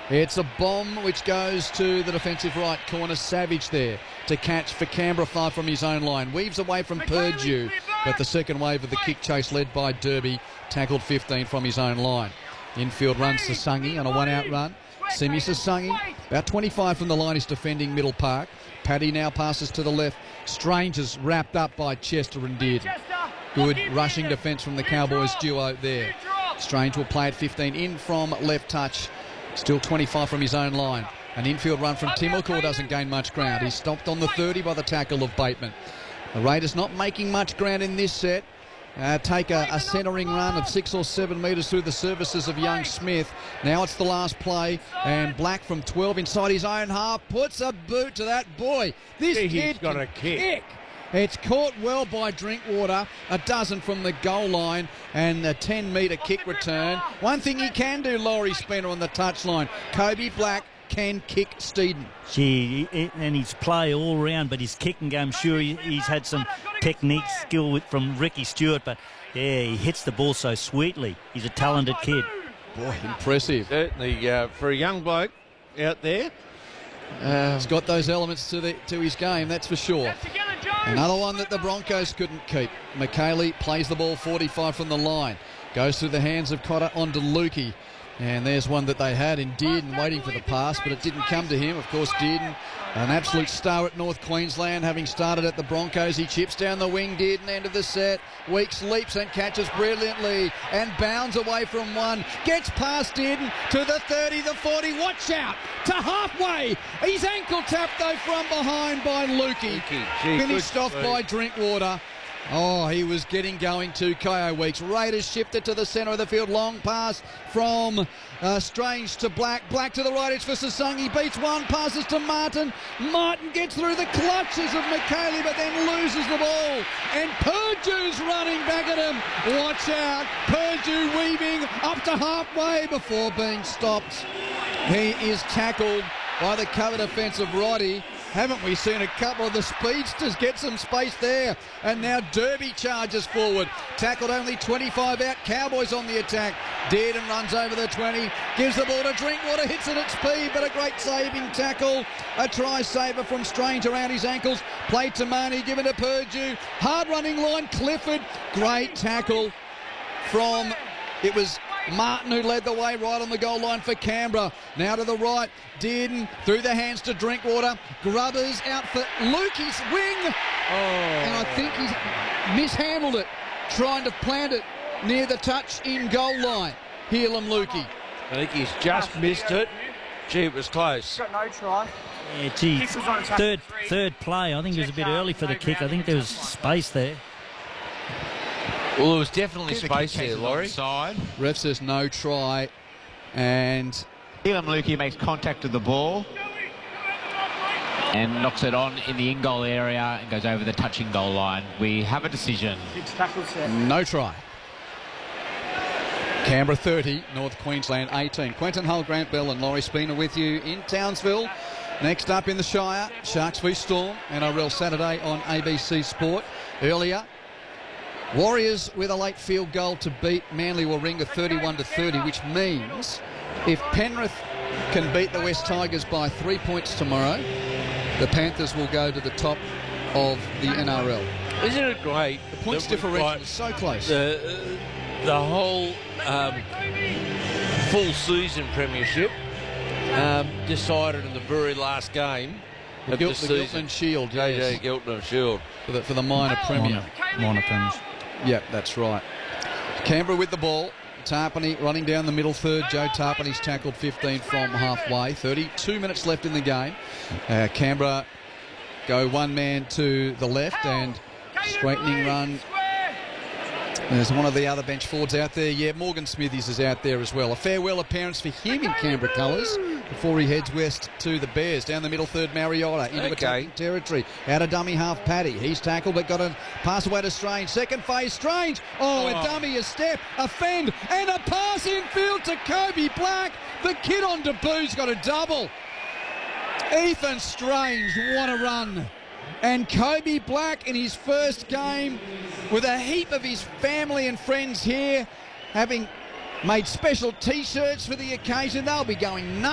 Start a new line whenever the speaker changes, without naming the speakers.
It's a bomb which goes to the defensive right corner. Savage there to catch for Canberra, 5 from his own line. Weaves away from Purdue, but the second wave of the kick chase led by Derby, tackled 15 from his own line. Infield runs Sasungi on a one-out run. Simi Sasungi, about 25 from the line, is defending Middle Park. Paddy now passes to the left. Strange is wrapped up by Chester and Dearden. Good rushing defence from the Cowboys duo there. Strange will play at 15 in from left touch. Still 25 from his own line. An infield run from Timoko doesn't gain much ground. He's stopped on the 30 by the tackle of Bateman. The Raiders not making much ground in this set. Take a centering run of 6 or 7 metres through the services of young Smith. Now it's the last play, and Black from 12 inside his own half puts a boot to that boy. This kid got a kick. It's caught well by Drinkwater, a dozen from the goal line, and a 10-metre kick return. One thing he can do, Laurie Spinner on the touchline. Kobe Black can kick Steeden.
Gee, and his play all round, but his kicking game, sure, he's had some technique, skill from Ricky Stewart, but yeah, he hits the ball so sweetly. He's a talented kid.
Boy, impressive.
Certainly, for a young bloke out there.
He's got those elements to his game, that's for sure. Another one that the Broncos couldn't keep. McKaylee plays the ball 45 from the line. Goes through the hands of Cotter onto Lukey. And there's one that they had in Dearden waiting for the pass, but it didn't come to him. Of course, Dearden, an absolute star at North Queensland, having started at the Broncos. He chips down the wing, Dearden, end of the set. Weeks leaps and catches brilliantly and bounds away from one. Gets past Dearden to the 30, the 40. Watch out to halfway. He's ankle tapped, though, from behind by Lukey. Finished off by Drinkwater. Oh, he was getting going to Kyo Weeks. Raiders shifted to the centre of the field. Long pass from Strange to Black. Black to the right. It's for Sasungi. Beats one. Passes to Martin. Martin gets through the clutches of McKaylee, but then loses the ball. And Purdue's running back at him. Watch out. Purdue weaving up to halfway before being stopped. He is tackled by the cover defence of Roddy. Haven't we seen a couple of the speedsters get some space there? And now Derby charges forward. Tackled only 25 out. Cowboys on the attack. Dearden runs over the 20. Gives the ball to Drinkwater. Hits it at speed, but a great saving tackle. A try saver from Strange around his ankles. Played to Marnie. Given to Purdue. Hard running line. Clifford. Great tackle from... It was Martin who led the way right on the goal line for Canberra. Now to the right, Dearden through the hands to Drinkwater. Grubbers out for Lukey's wing. And I think he's mishandled it, trying to plant it near the touch-in goal line. Heilum Lukey.
I think he's just missed it. Gee, it was close.
Got no try.
Yeah, gee, third play. I think it was a bit early for the kick. I think there was space there.
Well, there was definitely space there, Laurie.
Ref says no try, and
Heilum Lukey makes contact with the ball and knocks it on in the in-goal area and goes over the touching goal line. We have a decision.
No try. Canberra 30, North Queensland 18. Quentin Hull, Grant Bell and Laurie Spina with you in Townsville. Next up in the Shire, Sharks v Storm, NRL Saturday on ABC Sport. Earlier, Warriors with a late field goal to beat Manly Warringah 31-30, which means if Penrith can beat the West Tigers by 3 points tomorrow, the Panthers will go to the top of the NRL.
Isn't it great?
The points differential is so close.
The whole full season premiership decided in the very last game of the season.
Giltland Shield.
JJ Giltland Shield.
For the minor premier.
Minor premiers.
Yep, that's right. Canberra with the ball. Tarpany running down the middle third. Joe Tarpany's tackled 15 from halfway. 32 minutes left in the game. Canberra go one man to the left and straightening run. There's one of the other bench forwards out there. Yeah, Morgan Smithies is out there as well. A farewell appearance for him in Canberra colours before he heads west to the Bears. Down the middle third, Mariota into attacking territory. Out of dummy half, Paddy. He's tackled but got a pass away to Strange. Second phase, Strange. A dummy, a step, a fend, and a pass infield to Kobe Black. The kid on debut's got a double. Ethan Strange, what a run. And Kobe Black in his first game with a heap of his family and friends here, having made special T-shirts for the occasion. They'll be going nuts.